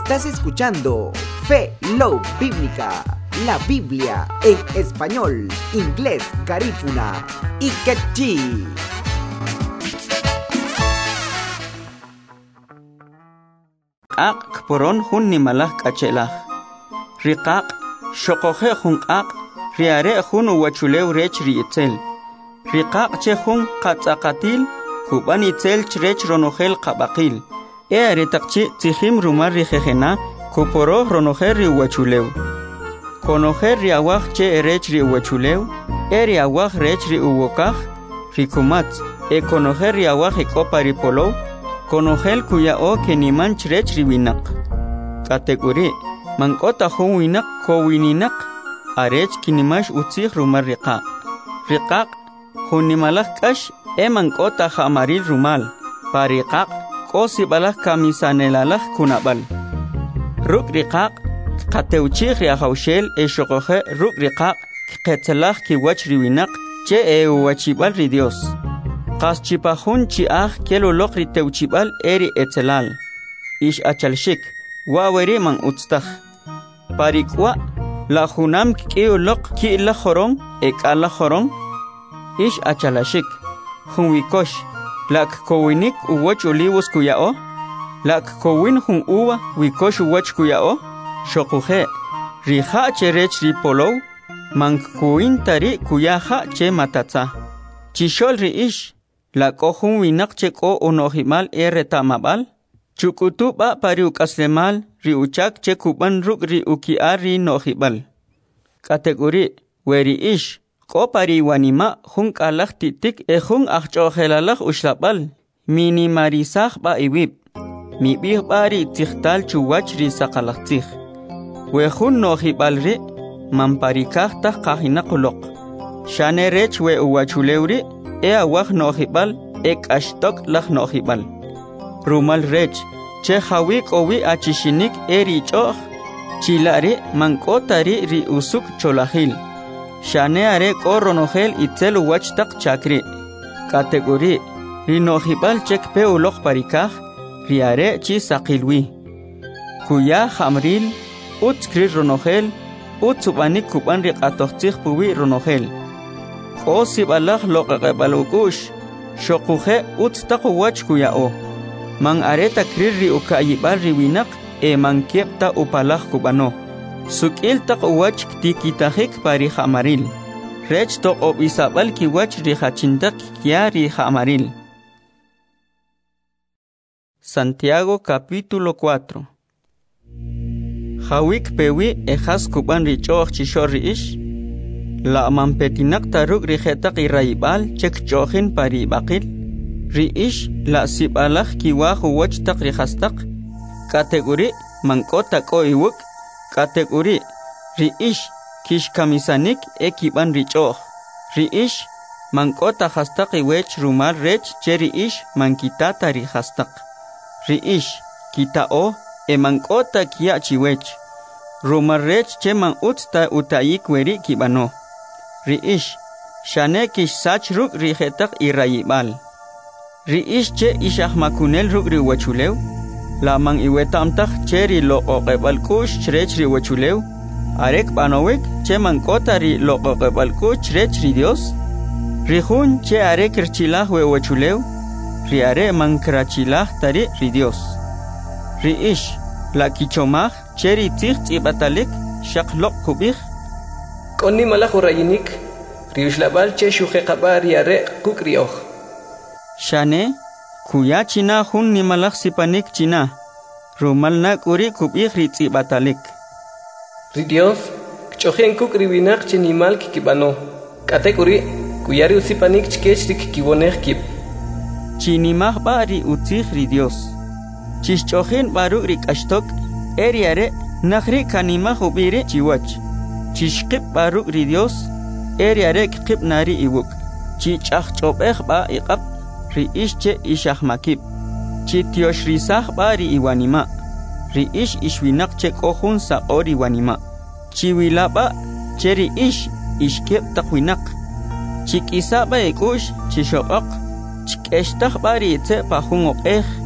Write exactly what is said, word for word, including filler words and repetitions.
Estás escuchando Fe Love Bíblica, la Biblia en español, inglés, garífuna y quechí. Ak poron hun ni malah kacelah. Riqaq shoqohe hun ak riare hun wachuleu rech riitel. Riqaq che hun qatsaqatil kuban itel chrech ronohel qabaqil. E aretaqchi tihim rumar rijejena kuporo ronoher ri wachuleu. Konoher ri awaj che rech ri wachuleu. E ri awaj rech ri uwokaj rikumat. E konoher ri awaj ekopa ri polo. Konojel kuya o que ni man chrech riwinak. Kategori mankota hun winak ko wininak arech kinimash utzih rumar riqaq. Riqaq hunimalak kash e mankota hamaril rumal. Pariqaq ko sibalah kamisanelalak kunabal. Ruk riqaq kateuchih riahaushel e shokohe ruk riqaq ketzelah kiwach riwinak che e uwachibal ri Dios. Qas chipahun chiah kelo lokri teuchibal eri etzelal. Ish achalshik, waweri man utstaj. Parikwa, la junam kiu lok ki la jorong, ek ala jorong. Ish achalashik, junwikosh, lak kowinik uwach olivos kuyao. Lak kowin jun uwa wikosh uwach kuyao. Shokuje, riha cherech ripolo, man kuin tari kuyaha che matatza. Chishol ri ish. La kohun winak cheko onohimal e retamabal. Chukutuba pariuk aslemal riuchak chekuban ruk riukiar ri nohibal. Kategori weri ish. Ko pari wanima hun kalak titik e hun achchohelalak ushlabal. Minimarisach ba iwib. Mibih bari tikhtal chuwach ri sakalaktikh. We hun nohibal ri mamparikah tah kahinakulok. Shane rech we uwachulewri. E awaj nohibal, ek ashtok lach nohibal. Rumal rech, che hawik owi achishinik eri choch, chilari mankotari ri usuk cholahil. Shane are ko ronohel itzel wachtak chakri. Kategori, ri nohibal chek pe ulok parikah, ri are chi sakilwi. Kuya hamril, utskri ronohel, utsubanik kuban ri atochtich puwi ronohel. O sibalah loqaqabalukush shoquje utstaqu wach kuyao man areta kriri ukayibal riwinak e man kiepta upalah kubano sukil taq wach tikitahik pari hamaril rech to obisabal ki wach rihachintak kia rihamaril. Santiago capítulo cuatro. Hawik pewi ejas kuban richoch chishori ish la mampetinak taruk rijetak iraibal cek johin pari bakil riish la sibalah kiwah wach tak rihastak kategori mangkota ko iwuk kategori riish kish kamisanik ekiban richoh riish mangkota hastak iwech rumal rech cheriish mankitata rihastak riish kitao e mangkota kia chiwech rumal rech che man utsta utayik weri kibano riish shane kish sach ruk rijetak irayibal riish che ishah makunel ruk riwachuleu la man iwetamtak cheri lo oqebal kush chrech riwachuleu arek banowek che man kotari lo oqebal kush chrech ri Dios rihun che arek kirchilah wewachuleu ri are man krachilah tari ri Dios riish la kichomah cheri tikht ibatalik shaklok kubih Koni malah urayinik riushlabal che shuhe qabar yare kukrioh. Shane kuya china hun ni malah sipanik china rumal na kuri kubih ritzi batalik. Ridios chohen kukri winak chinimal kikibano. Kate kuri kuyari usipanik chkech kikiwoneh kip. Chinimah bari utzih ridios. Chish chohen baru rik ashtok eriare nakhri kanimah ubiri chiwach. Chishqib baruk ri Dios eriarek qib nari iwuk chichah chobeh ba iqab ri ishche ishah makib chitiosh risah bari iwanima ri ish ishwinak che kohun sa ori wanima chiwilaba cheri ish ishkeb taqwinak chikisa ba ikush chishoqaq chikeshtah bari itse pahun oqeh